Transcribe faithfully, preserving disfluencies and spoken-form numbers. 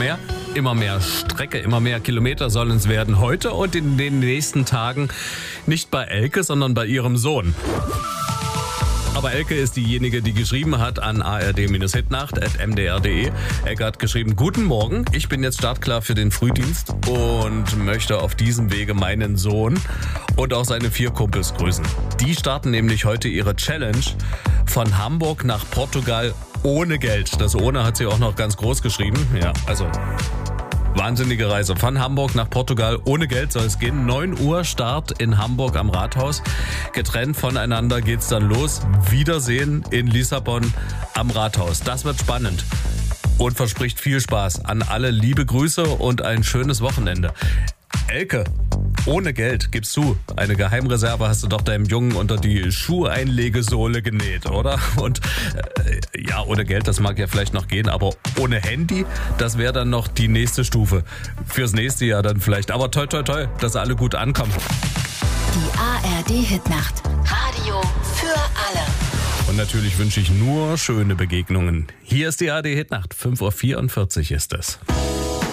mehr. Immer mehr Strecke, immer mehr Kilometer sollen es werden heute und in den nächsten Tagen nicht bei Elke, sondern bei ihrem Sohn. Aber Elke ist diejenige, die geschrieben hat an a r d hitnacht at m d r punkt d e. Elke hat geschrieben, guten Morgen, ich bin jetzt startklar für den Frühdienst und möchte auf diesem Wege meinen Sohn und auch seine vier Kumpels grüßen. Die starten nämlich heute ihre Challenge von Hamburg nach Portugal ohne Geld. Das ohne hat sie auch noch ganz groß geschrieben. Ja, also wahnsinnige Reise. Von Hamburg nach Portugal ohne Geld soll es gehen. neun Uhr Start in Hamburg am Rathaus. Getrennt voneinander geht's dann los. Wiedersehen in Lissabon am Rathaus. Das wird spannend und verspricht viel Spaß. An alle liebe Grüße und ein schönes Wochenende. Elke, ohne Geld, gibst du. Eine Geheimreserve hast du doch deinem Jungen unter die Schuheinlegesohle genäht, oder? Und äh, ja, ohne Geld, das mag ja vielleicht noch gehen, aber ohne Handy, das wäre dann noch die nächste Stufe. Fürs nächste Jahr dann vielleicht. Aber toi, toi, toi, dass alle gut ankommen. Die A R D-Hitnacht. Radio für alle. Und natürlich wünsche ich nur schöne Begegnungen. Hier ist die A R D-Hitnacht. fünf Uhr vierundvierzig ist es.